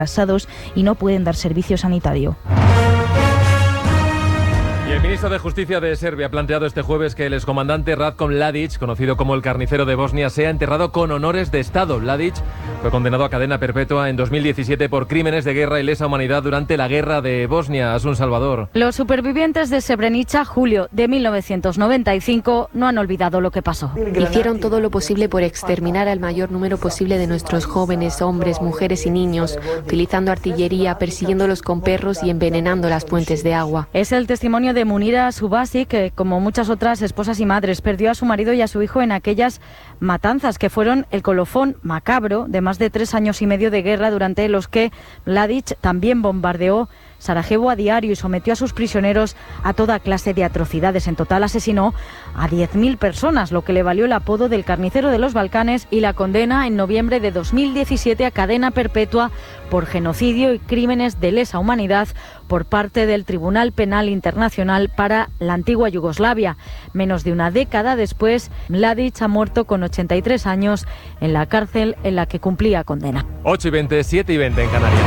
casados y no pueden dar servicio sanitario. Y el ministro de Justicia de Serbia ha planteado este jueves que el excomandante Ratko Mladic, conocido como el carnicero de Bosnia, sea enterrado con honores de Estado. Mladic fue condenado a cadena perpetua en 2017 por crímenes de guerra y lesa humanidad durante la guerra de Bosnia. Asun Salvador. Los supervivientes de Srebrenica, julio de 1995, no han olvidado lo que pasó. Hicieron todo lo posible por exterminar al mayor número posible de nuestros jóvenes, hombres, mujeres y niños, utilizando artillería, persiguiéndolos con perros y envenenando las fuentes de agua. Es el testimonio de Munira Subasi, que como muchas otras esposas y madres perdió a su marido y a su hijo en aquellas matanzas que fueron el colofón macabro de más de 3 años y medio de guerra, durante los que Mladic también bombardeó Sarajevo a diario y sometió a sus prisioneros a toda clase de atrocidades. En total asesinó a 10.000 personas, lo que le valió el apodo del carnicero de los Balcanes y la condena en noviembre de 2017 a cadena perpetua por genocidio y crímenes de lesa humanidad por parte del Tribunal Penal Internacional para la antigua Yugoslavia. Menos de una década después, Mladic ha muerto con 83 años en la cárcel en la que cumplía condena. 8:20, 7:20 en Canarias.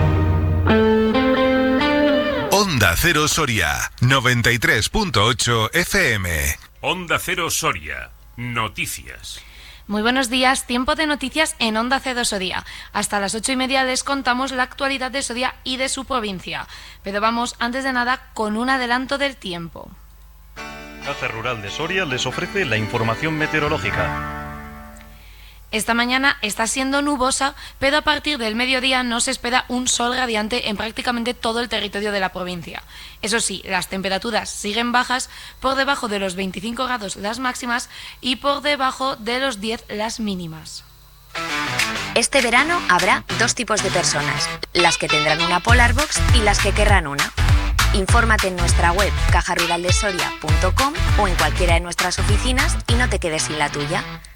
Onda Cero Soria, 93.8 FM. Onda Cero Soria, noticias. Muy buenos días, tiempo de noticias en Onda Cero Soria. Hasta las 8:30 les contamos la actualidad de Soria y de su provincia. Pero vamos, antes de nada, con un adelanto del tiempo. Casa Rural de Soria les ofrece la información meteorológica. Esta mañana está siendo nubosa, pero a partir del mediodía no se espera un sol radiante en prácticamente todo el territorio de la provincia. Eso sí, las temperaturas siguen bajas, por debajo de los 25 grados las máximas y por debajo de los 10 las mínimas. Este verano habrá 2 tipos de personas, las que tendrán una Polar Box y las que querrán una. Infórmate en nuestra web cajaruraldesoria.com o en cualquiera de nuestras oficinas y no te quedes sin la tuya.